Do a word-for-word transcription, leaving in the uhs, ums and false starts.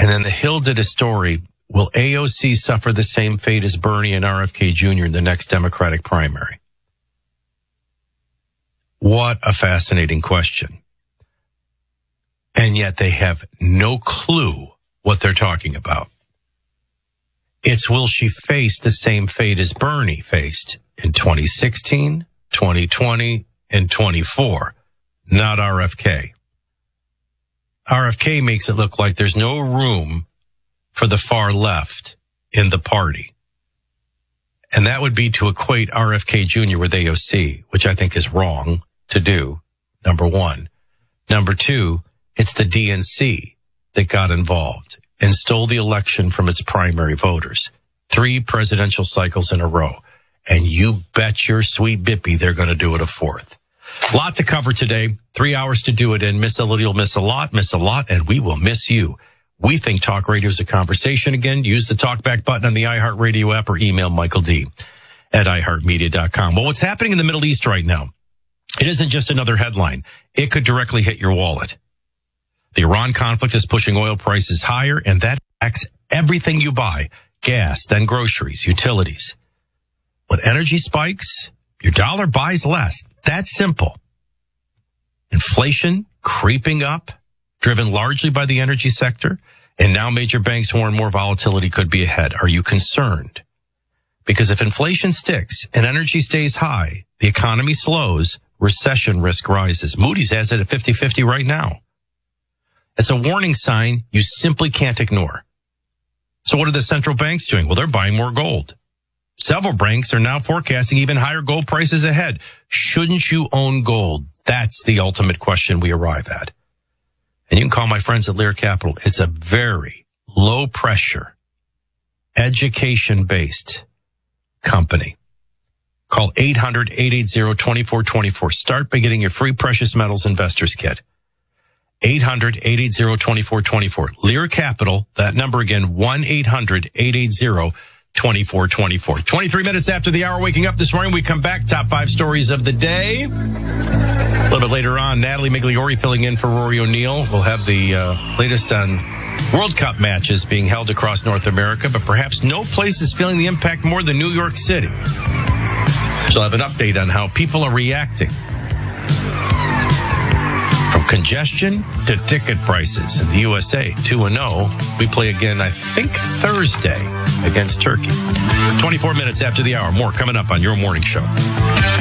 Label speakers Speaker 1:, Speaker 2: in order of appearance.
Speaker 1: And then the Hill did a story, will A O C suffer the same fate as Bernie and R F K Junior in the next Democratic primary? What a fascinating question. And yet they have no clue what they're talking about. It's will she face the same fate as Bernie faced in twenty sixteen, twenty twenty, and twenty-four, not R F K. R F K makes it look like there's no room for the far left in the party. And that would be to equate R F K Junior with A O C, which I think is wrong to do, number one. Number two, it's the D N C that got involved and stole the election from its primary voters. Three presidential cycles in a row. And you bet your sweet bippy they're going to do it a fourth. Lot to cover today. Three hours to do it in. Miss a little, you'll miss a lot, miss a lot, and we will miss you. We think talk radio is a conversation again. Use the talkback button on the iHeartRadio app or email Michael D at i heart media dot com. Well, what's happening in the Middle East right now? It isn't just another headline. It could directly hit your wallet. The Iran conflict is pushing oil prices higher, and that affects everything you buy. Gas, then groceries, utilities. When energy spikes, your dollar buys less. That's simple. Inflation creeping up, driven largely by the energy sector, and now major banks warn more volatility could be ahead. Are you concerned? Because if inflation sticks and energy stays high, the economy slows, recession risk rises. Moody's has it at fifty-fifty right now. It's a warning sign you simply can't ignore. So what are the central banks doing? Well, they're buying more gold. Several banks are now forecasting even higher gold prices ahead. Shouldn't you own gold? That's the ultimate question we arrive at. And you can call my friends at Lear Capital. It's a very low pressure, education based company. Call eight hundred, eight eight zero, two four two four. Start by getting your free precious metals investors kit. eight hundred, eight eight zero, two four two four. Lear Capital, that number again, one eight hundred, eight eight zero, two four two four. twenty-three minutes after the hour, waking up this morning, we come back, top five stories of the day. A little bit later on, Natalie Migliori filling in for Rory O'Neill. We'll have the uh, latest on World Cup matches being held across North America, but perhaps no place is feeling the impact more than New York City. She'll have an update on how people are reacting. From congestion to ticket prices. In the U S A, two and oh. We play again, I think, Thursday against Turkey. twenty-four minutes after the hour. More coming up on your morning show.